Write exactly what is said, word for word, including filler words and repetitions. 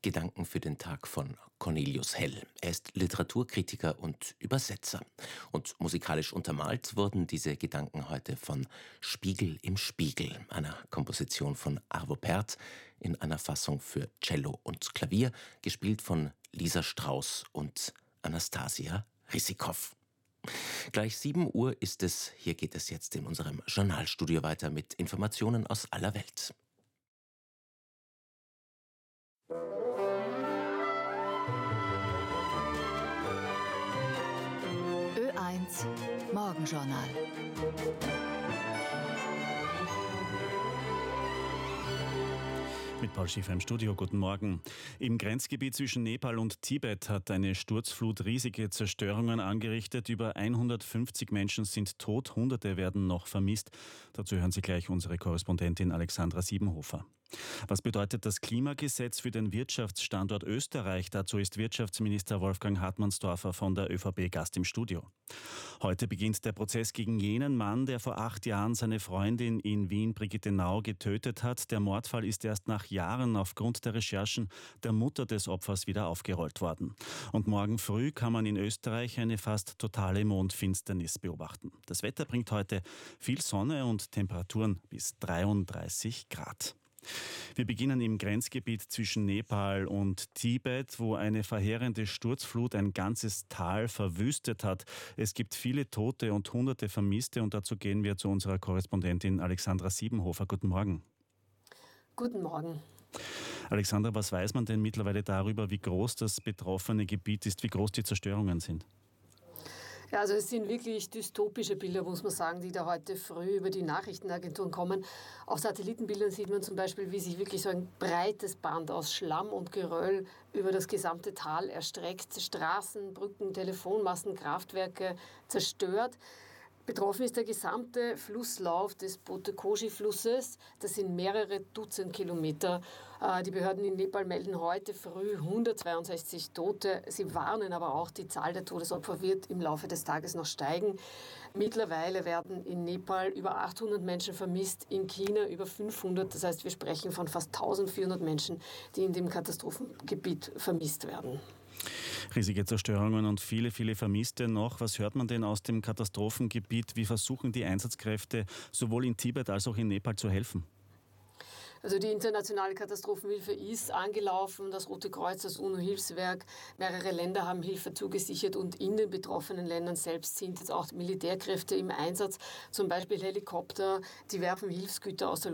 Gedanken für den Tag von Cornelius Hell. Er ist Literaturkritiker und Übersetzer. Und musikalisch untermalt wurden diese Gedanken heute von Spiegel im Spiegel, einer Komposition von Arvo Pärt in einer Fassung für Cello und Klavier, gespielt von Lisa Strauss und Anastasia Rissikow. Gleich sieben Uhr ist es. Hier geht es jetzt in unserem Journalstudio weiter mit Informationen aus aller Welt. Ö eins Morgenjournal. Mit Paul Schiffer im Studio, guten Morgen. Im Grenzgebiet zwischen Nepal und Tibet hat eine Sturzflut riesige Zerstörungen angerichtet. Über hundertfünfzig Menschen sind tot, Hunderte werden noch vermisst. Dazu hören Sie gleich unsere Korrespondentin Alexandra Siebenhofer. Was bedeutet das Klimagesetz für den Wirtschaftsstandort Österreich? Dazu ist Wirtschaftsminister Wolfgang Hartmannsdorfer von der ÖVP Gast im Studio. Heute beginnt der Prozess gegen jenen Mann, der vor acht Jahren seine Freundin in Wien, Brigitte Nau, getötet hat. Der Mordfall ist erst nach Jahren aufgrund der Recherchen der Mutter des Opfers wieder aufgerollt worden. Und morgen früh kann man in Österreich eine fast totale Mondfinsternis beobachten. Das Wetter bringt heute viel Sonne und Temperaturen bis dreiunddreißig Grad. Wir beginnen im Grenzgebiet zwischen Nepal und Tibet, wo eine verheerende Sturzflut ein ganzes Tal verwüstet hat. Es gibt viele Tote und Hunderte Vermisste und dazu gehen wir zu unserer Korrespondentin Alexandra Siebenhofer. Guten Morgen. Guten Morgen. Alexandra, was weiß man denn mittlerweile darüber, wie groß das betroffene Gebiet ist, wie groß die Zerstörungen sind? Ja, also es sind wirklich dystopische Bilder, muss man sagen, die da heute früh über die Nachrichtenagenturen kommen. Auf Satellitenbildern sieht man zum Beispiel, wie sich wirklich so ein breites Band aus Schlamm und Geröll über das gesamte Tal erstreckt. Straßen, Brücken, Telefonmasten, Kraftwerke zerstört. Betroffen ist der gesamte Flusslauf des Botekoshi-Flusses. Das sind mehrere Dutzend Kilometer. Die Behörden in Nepal melden heute früh hundertzweiundsechzig Tote. Sie warnen aber auch, die Zahl der Todesopfer wird im Laufe des Tages noch steigen. Mittlerweile werden in Nepal über achthundert Menschen vermisst, in China über fünfhundert. Das heißt, wir sprechen von fast eintausendvierhundert Menschen, die in dem Katastrophengebiet vermisst werden. Riesige Zerstörungen und viele, viele Vermisste noch. Was hört man denn aus dem Katastrophengebiet? Wie versuchen die Einsatzkräfte sowohl in Tibet als auch in Nepal zu helfen? Also die internationale Katastrophenhilfe ist angelaufen, das Rote Kreuz, das UNO-Hilfswerk, mehrere Länder haben Hilfe zugesichert und in den betroffenen Ländern selbst sind jetzt auch Militärkräfte im Einsatz, zum Beispiel Helikopter, die werfen Hilfsgüter aus der